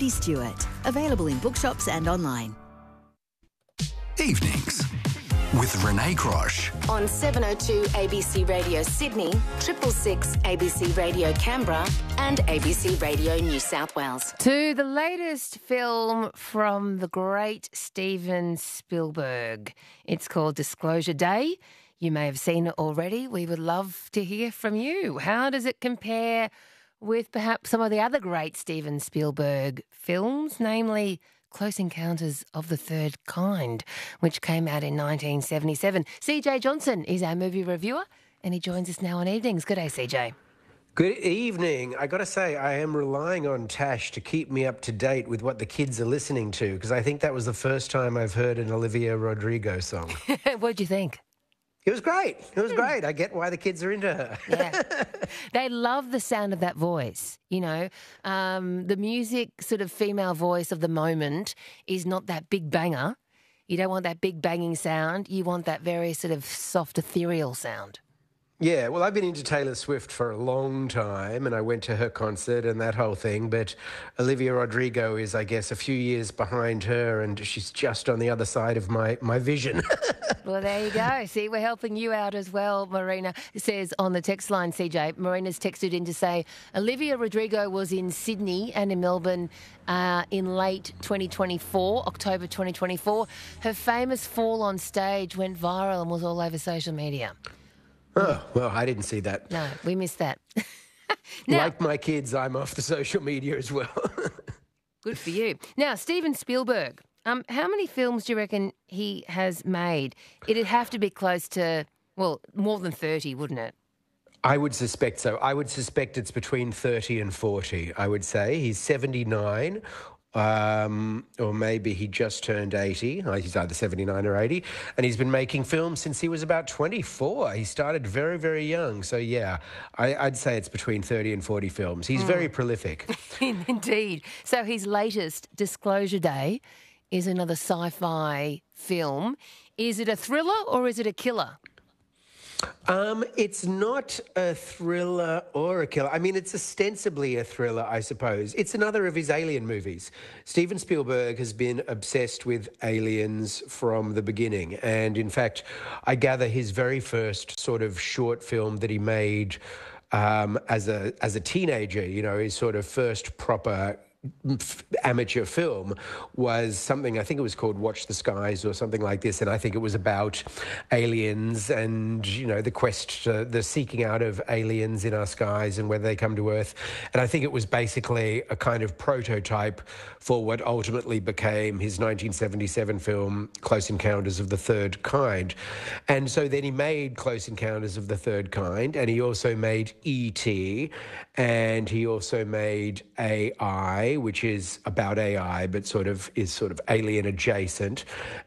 Jodie Stewart. Available in bookshops and online. Evenings with Renee Crosh. On 702 ABC Radio Sydney, 666 ABC Radio Canberra and ABC Radio New South Wales. To the latest film from the great Steven Spielberg. It's called Disclosure Day. You may have seen it already. We would love to hear from you. How does it compare with perhaps some of the other great Steven Spielberg films, namely Close Encounters of the Third Kind, which came out in 1977. CJ Johnson is our movie reviewer, and he joins us now on Evenings. Good day, CJ. Good evening. I got to say, I am relying on Tash to keep me up to date with what the kids are listening to, because I think that was the first time I've heard an Olivia Rodrigo song. What'd you think? It was great. It was great. I get why the kids are into her. Yeah. They love the sound of that voice, you know. The music sort of female voice of the moment is not that big banger. You don't want that big banging sound. You want that very sort of soft, ethereal sound. Yeah, well, I've been into Taylor Swift for a long time, and I went to her concert and that whole thing, but Olivia Rodrigo is, I guess, a few years behind her, and she's just on the other side of my vision. Well, there you go. See, we're helping you out as well, Marina. It says on the text line, CJ, Marina's texted in to say, Olivia Rodrigo was in Sydney and in Melbourne in late 2024, October 2024. Her famous fall on stage went viral and was all over social media. Oh, well, I didn't see that. No, we missed that. Now, like my kids, I'm off the social media as well. Good for you. Now, Steven Spielberg, how many films do you reckon he has made? It'd have to be close to, well, more than 30, wouldn't it? I would suspect so. I would suspect it's between 30 and 40, I would say. He's 79. Or maybe he just turned 80. He's either 79 or 80. And he's been making films since he was about 24. He started very, very young. So, yeah, I'd say it's between 30 and 40 films. He's very prolific. Indeed. So his latest, Disclosure Day, is another sci-fi film. Is it a thriller or is it a killer? It's not a thriller or a killer. I mean, it's ostensibly a thriller, I suppose. It's another of his Alien movies. Steven Spielberg has been obsessed with aliens from the beginning. And in fact, I gather his very first sort of short film that he made as a teenager, you know, his sort of first proper amateur film was something, I think it was called Watch the Skies or something like this, and I think it was about aliens and, you know, the quest, the seeking out of aliens in our skies and whether they come to Earth. And I think it was basically a kind of prototype for what ultimately became his 1977 film Close Encounters of the Third Kind. And so then he made Close Encounters of the Third Kind, and he also made E.T., and he also made AI, which is about AI, but is sort of alien adjacent.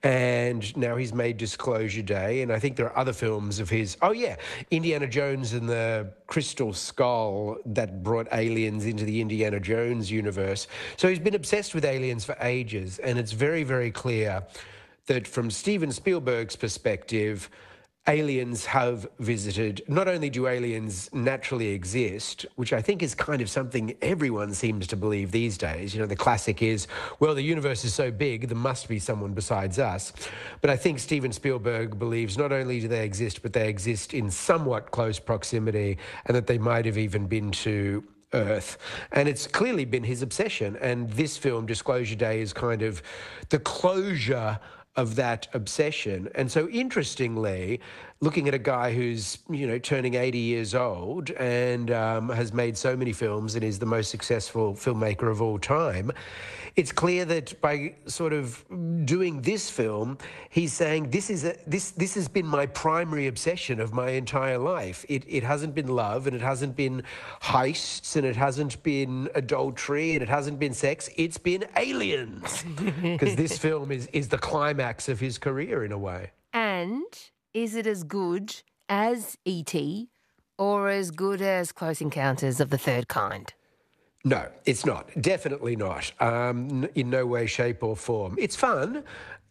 And now he's made Disclosure Day, and I think there are other films of his. Oh yeah, Indiana Jones and the Crystal Skull that brought aliens into the Indiana Jones universe. So he's been obsessed with aliens for ages, and it's very, very clear that from Steven Spielberg's perspective, aliens have visited. Not only do aliens naturally exist, which I think is kind of something everyone seems to believe these days. You know, the classic is, well, the universe is so big, there must be someone besides us. But I think Steven Spielberg believes not only do they exist, but they exist in somewhat close proximity, and that they might have even been to Earth. And it's clearly been his obsession. And this film, Disclosure Day, is kind of the closure of that obsession. And so interestingly, looking at a guy who's, you know, turning 80 years old and has made so many films and is the most successful filmmaker of all time, it's clear that by sort of doing this film, he's saying this has been my primary obsession of my entire life. It hasn't been love, and it hasn't been heists, and it hasn't been adultery, and it hasn't been sex. It's been aliens. Because this film is the climax of his career in a way. And is it as good as E.T. or as good as Close Encounters of the Third Kind? No, it's not. Definitely not. In no way, shape or form. It's fun.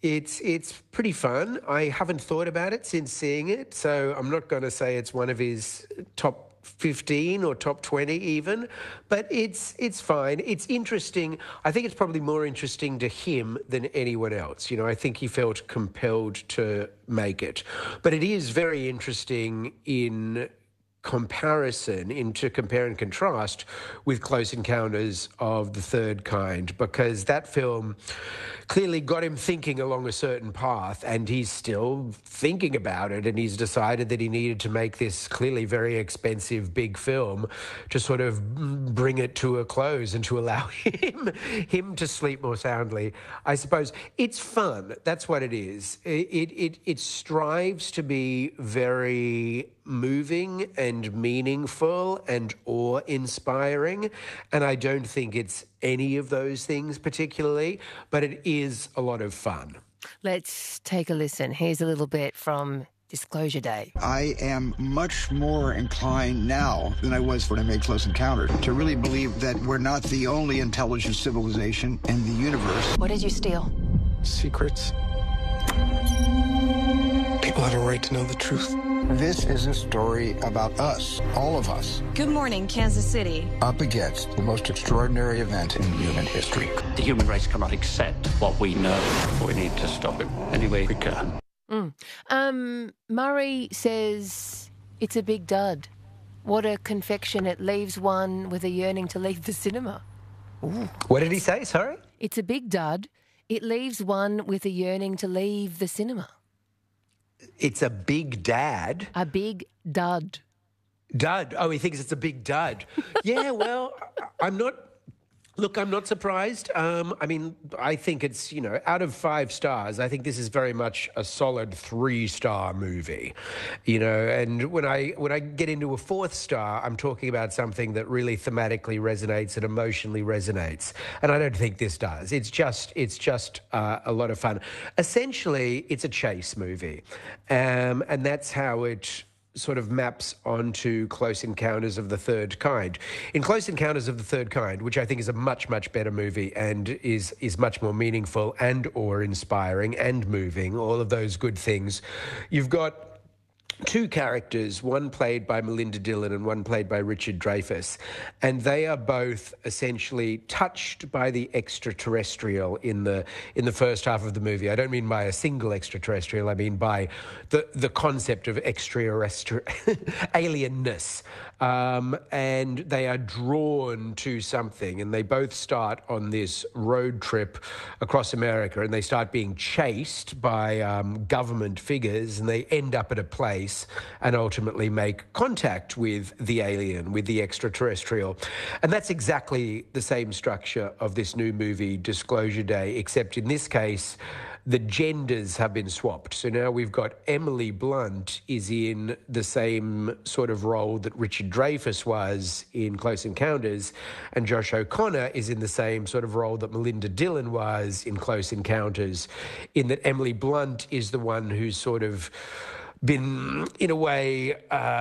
It's pretty fun. I haven't thought about it since seeing it, so I'm not going to say it's one of his top 15 or top 20 even, but it's fine. It's interesting. I think it's probably more interesting to him than anyone else. You know, I think he felt compelled to make it. But it is very interesting in comparison, into compare and contrast with Close Encounters of the Third Kind, because that film clearly got him thinking along a certain path, and he's still thinking about it, and he's decided that he needed to make this clearly very expensive big film to sort of bring it to a close and to allow him to sleep more soundly. I suppose it's fun. That's what it is. It strives to be very moving and meaningful and awe-inspiring, and I don't think it's any of those things particularly, but it is a lot of fun. Let's take a listen. Here's a little bit from Disclosure Day. I am much more inclined now than I was when I made Close Encounters to really believe that we're not the only intelligent civilization in the universe. What did you steal? Secrets. People have a right to know the truth. This is a story about us, all of us, Good morning, Kansas City. up against the most extraordinary event in human history. The human race cannot accept what we know. We need to stop it any way we can. Murray says it's a big dud. What a confection. It leaves one with a yearning to leave the cinema. What did he say? Sorry? It's a big dud. It leaves one with a yearning to leave the cinema. It's a big dad. A big dud. Dud. Oh, he thinks it's a big dud. Yeah, well, I'm not surprised. I mean, I think it's, you know, out of 5 stars, I think this is very much a solid 3-star movie, you know, and when I get into a 4th star, I'm talking about something that really thematically resonates and emotionally resonates. And I don't think this does. It's just a lot of fun. Essentially, it's a chase movie. And that's how it sort of maps onto Close Encounters of the Third Kind. In Close Encounters of the Third Kind, which I think is a much, much better movie and is much more meaningful and awe-inspiring and moving, all of those good things, you've got 2 characters, one played by Melinda Dillon and one played by Richard Dreyfuss, and they are both essentially touched by the extraterrestrial in the first half of the movie. I don't mean by a single extraterrestrial, I mean by the concept of alienness. And they are drawn to something, and they both start on this road trip across America, and they start being chased by government figures, and they end up at a place and ultimately make contact with the alien, with the extraterrestrial. And that's exactly the same structure of this new movie, Disclosure Day, except in this case, the genders have been swapped. So now we've got Emily Blunt is in the same sort of role that Richard Dreyfuss was in Close Encounters, and Josh O'Connor is in the same sort of role that Melinda Dillon was in Close Encounters, in that Emily Blunt is the one who's sort of been, in a way,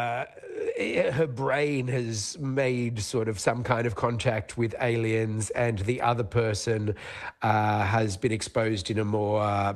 her brain has made sort of some kind of contact with aliens, and the other person has been exposed in a more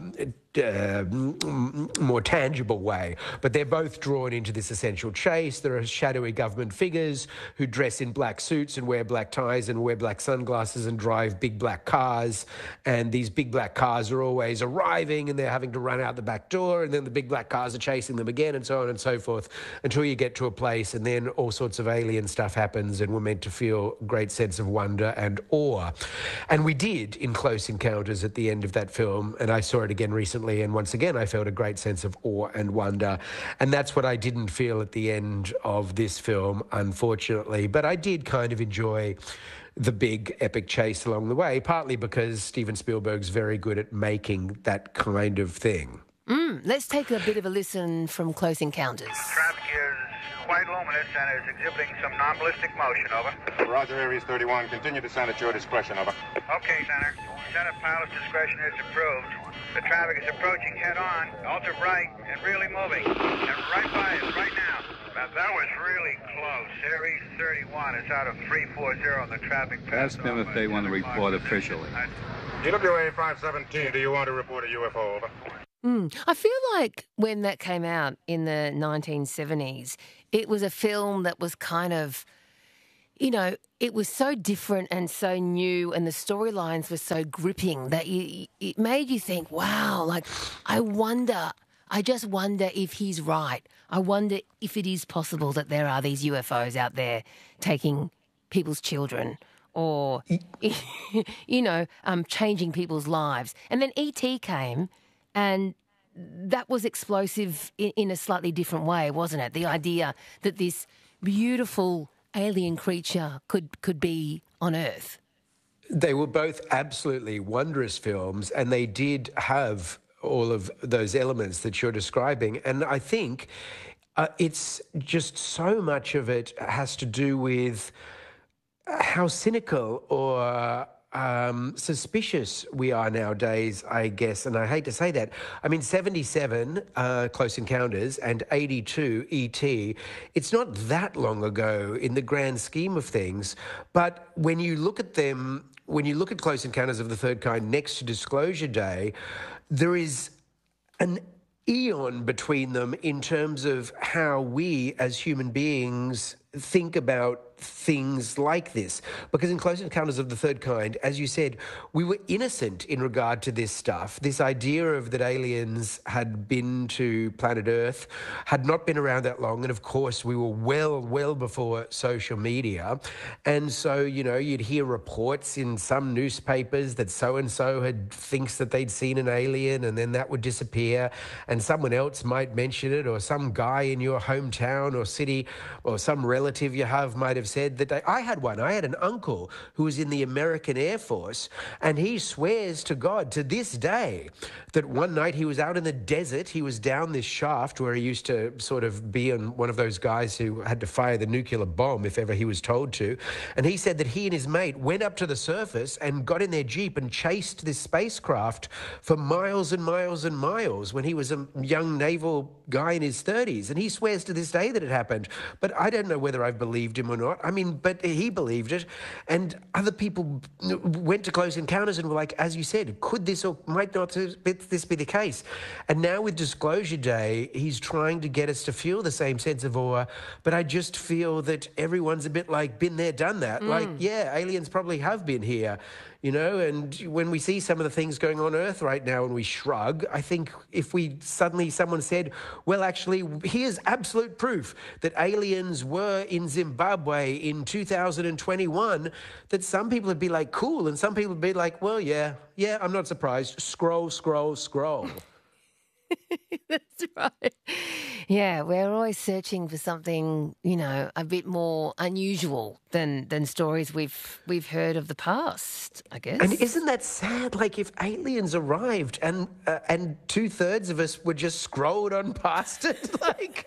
tangible way. But they're both drawn into this essential chase. There are shadowy government figures who dress in black suits and wear black ties and wear black sunglasses and drive big black cars. And these big black cars are always arriving, and they're having to run out the back door, and then the big black cars are chasing them again, and so on and so forth, until you get to a place, and then all sorts of alien stuff happens, and we're meant to feel a great sense of wonder and awe. And we did in Close Encounters at the end of that film, and I saw it again recently, and once again I felt a great sense of awe and wonder, and that's what I didn't feel at the end of this film, unfortunately. But I did kind of enjoy the big epic chase along the way, partly because Steven Spielberg's very good at making that kind of thing. Let's take a bit of a listen from Close Encounters. Traffic is quite luminous and is exhibiting some non-ballistic motion, over. Roger, Aries 31. Continue to sound at your discretion, over. Okay, Center. Senate pilot's discretion is approved. The traffic is approaching head-on, ultra bright, and really moving. And right by us, right now. Now, that was really close. Aries 31 is out of 340 on the traffic path. Ask them if they want to report officially. UWA 517, do you want to report a UFO, over? I feel like when that came out in the 1970s, it was a film that was kind of, you know, it was so different and so new, and the storylines were so gripping that it made you think, wow, like, I just wonder if he's right. I wonder if it is possible that there are these UFOs out there taking people's children or, you know, changing people's lives. And then E.T. came, and that was explosive in a slightly different way, wasn't it? The idea that this beautiful alien creature could be on Earth. They were both absolutely wondrous films, and they did have all of those elements that you're describing. And I think it's just so much of it has to do with how cynical or suspicious we are nowadays, I guess. And I hate to say that. I mean, 77, Close Encounters, and 82, E.T., it's not that long ago in the grand scheme of things. But when you look at them, when you look at Close Encounters of the Third Kind next to Disclosure Day, there is an eon between them in terms of how we as human beings think about things like this. Because in Close Encounters of the Third Kind, as you said, we were innocent in regard to this stuff. This idea of that aliens had been to planet Earth had not been around that long. And of course, we were well before social media. And so, you know, you'd hear reports in some newspapers that so-and-so thinks that they'd seen an alien, and then that would disappear. And someone else might mention it, or some guy in your hometown or city or some relative you have might have said that I had an uncle who was in the American Air Force, and he swears to God to this day that one night he was out in the desert, he was down this shaft where he used to sort of be one of those guys who had to fire the nuclear bomb if ever he was told to, and he said that he and his mate went up to the surface and got in their Jeep and chased this spacecraft for miles and miles and miles when he was a young naval guy in his 30s, and he swears to this day that it happened. But I don't know whether I've believed him or not. I mean, but he believed it. And other people went to Close Encounters and were like, as you said, could this or might not this be the case? And now with Disclosure Day, he's trying to get us to feel the same sense of awe. But I just feel that everyone's a bit like, been there, done that. Like, yeah, aliens probably have been here. You know, and when we see some of the things going on Earth right now and we shrug, I think if someone said, well, actually, here's absolute proof that aliens were in Zimbabwe in 2021, that some people would be like, cool, and some people would be like, well, yeah, I'm not surprised. Scroll. That's right. Yeah, we're always searching for something, you know, a bit more unusual than stories we've heard of the past, I guess. And isn't that sad? Like, if aliens arrived and 2/3 of us were just scrolled on past it, like,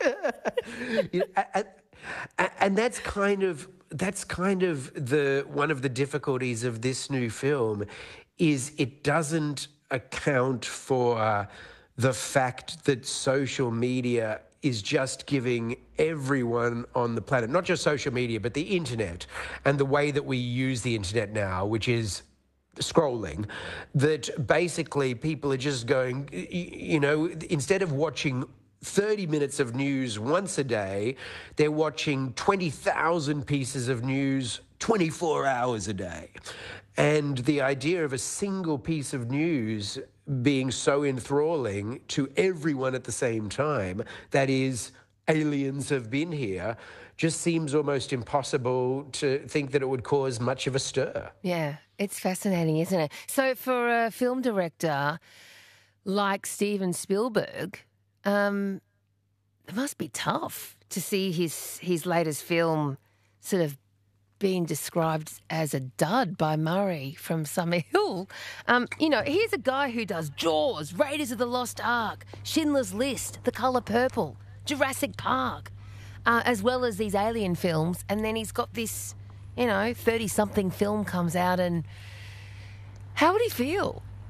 and that's kind of one of the difficulties of this new film, is it doesn't account for the fact that social media is just giving everyone on the planet, not just social media, but the internet and the way that we use the internet now, which is scrolling, that basically people are just going, you know, instead of watching 30 minutes of news once a day, they're watching 20,000 pieces of news 24 hours a day. And the idea of a single piece of news being so enthralling to everyone at the same time, that is, aliens have been here, just seems almost impossible to think that it would cause much of a stir. Yeah, it's fascinating, isn't it? So for a film director like Steven Spielberg, it must be tough to see his latest film sort of being described as a dud by Murray from Summer Hill. You know, here's a guy who does Jaws, Raiders of the Lost Ark, Schindler's List, The Colour Purple, Jurassic Park, as well as these alien films. And then he's got this, you know, 30-something film comes out, and how would he feel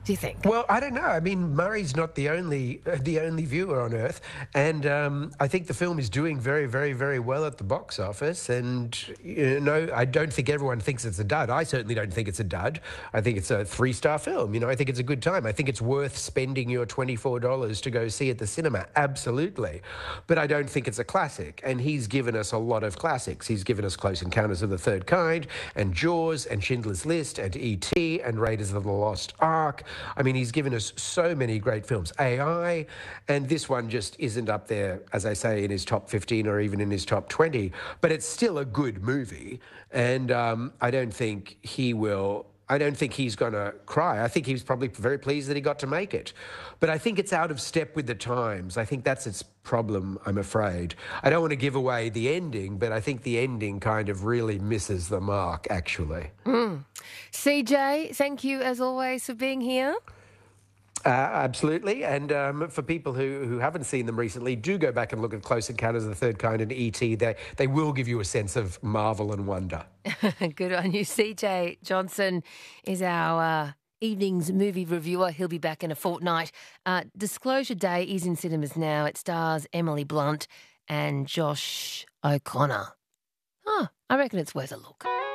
do you think? Well, I don't know. I mean, Murray's not the only viewer on Earth, and I think the film is doing very, very, very well at the box office. And I don't think everyone thinks it's a dud. I certainly don't think it's a dud. I think it's a 3-star film. I think it's a good time. I think it's worth spending your $24 to go see at the cinema. Absolutely, but I don't think it's a classic. And he's given us a lot of classics. He's given us Close Encounters of the Third Kind, and Jaws, and Schindler's List, and E.T., and Raiders of the Lost Ark. I mean, he's given us so many great films. AI, and this one just isn't up there, as I say, in his top 15 or even in his top 20, but it's still a good movie, and I don't think he's going to cry. I think he's probably very pleased that he got to make it. But I think it's out of step with the times. I think that's its problem, I'm afraid. I don't want to give away the ending, but I think the ending kind of really misses the mark, actually. CJ, thank you as always for being here. Absolutely. And for people who haven't seen them recently, do go back and look at Close Encounters of the Third Kind and E.T. They will give you a sense of marvel and wonder. Good on you. CJ Johnson is our evening's movie reviewer. He'll be back in a fortnight. Disclosure Day is in cinemas now. It stars Emily Blunt and Josh O'Connor. I reckon it's worth a look.